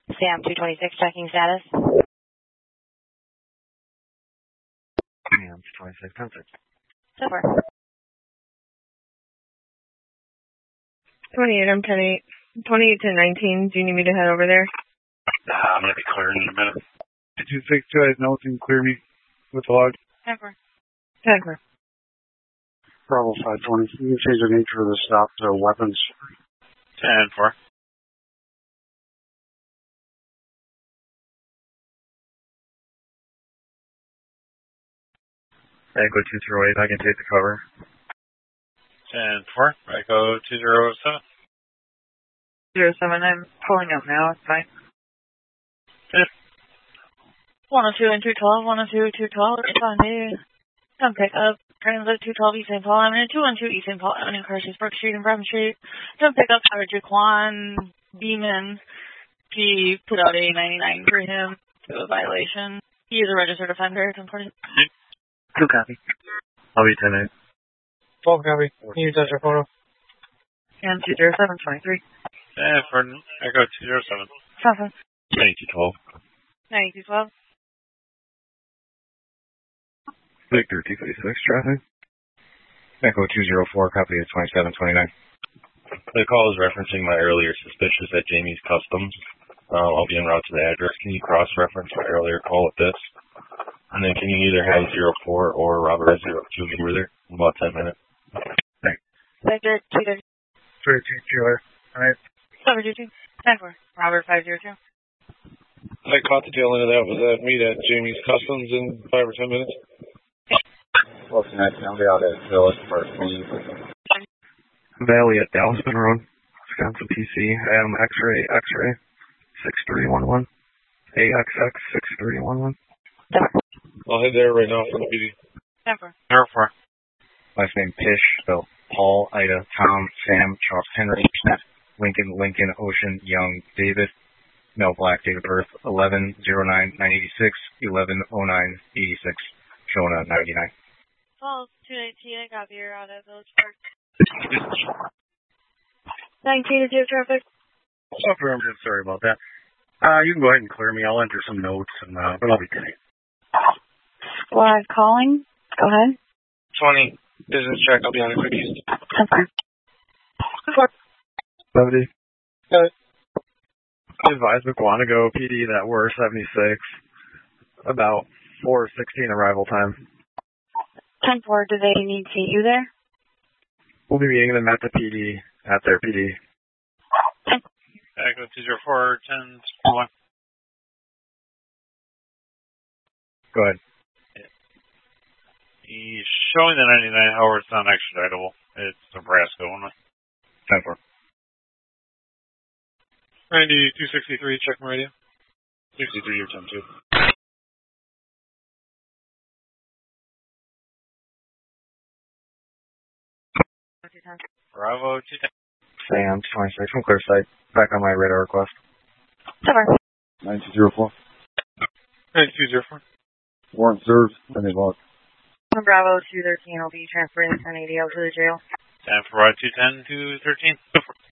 Sam 226, checking status. Sam 226, 10-6. So far. 28, I'm 10-8. 28 to 19, do you need me to head over there? I'm going to be clearing in a minute. 262, no, can you clear me with the log? 10-4. 10-4. Bravo 520, can you change the nature of the stop to weapons? 10-4. Echo 208, I can take the cover. 10-4. Echo 207. 07, I'm pulling up now, it's fine. 102 and 212, 102, 212, it's on me. Come pick up. Transit 212 East St. Paul Avenue, 212 East St. Paul Avenue, Carson Brook Street and Bremen Street. Come pick up Howard Jaquan Beeman. He put out a 99 for him to a violation. He is a registered offender. 1040. 2 copy. I'll be 10-8. 12 copy. Can you touch your photo? And 207-23. 10-4. Echo 207. 7. 9212. 9212. Victor 256, traffic. Echo 204, copy of 2729. The call is referencing my earlier suspicious at Jamie's Customs. I'll be en route to the address. Can you cross-reference my earlier call with this? And then can you either have 04 or Robert at 02 over there in about 10 minutes? Thanks. Victor 232. 32 Taylor. Alright. 722. 10-4. Robert 502. I caught the tail end of that. Was that meet at Jamie's Customs in 5 or 10 minutes? Well, tonight, I'll be out at Village Park. Valley at Dallas Road. Wisconsin PC. Adam X-ray 6311. AXX 6311. I'll head there right now for the PD. 10-4. 04. Last name Pish, spelled Paul, Ida, Tom, Sam, Charles Henry, Smith, Lincoln, Ocean, Young, David, Mel Black, date of birth 11-09-986, 11-09-86, Shona 99. Falls 218, I got your out at Village Park. 19 to traffic. Sorry about that. You can go ahead and clear me. I'll enter some notes, and but I'll be 10-8. Squad calling. Go ahead. 20. Business check. I'll be on a quick east. 70. Got it. Advise McWanago PD that we're 76. About 4:16 arrival time. 10-4, do they need to see you there? We'll be meeting them at the PD, at their PD. Echo 204, 10-1. Go ahead. He's showing the 99, however, it's not extraditable. It's Nebraska only. 10-4. 9263, check my radio. 63 or 10-2. Bravo 210. Sam 26 from Clearside. Back on my radar request. So far. 9204. 9204. Warrant served. Any log. Bravo 213 will be transferring 1080 out to the jail. 10-4, 210 to 13.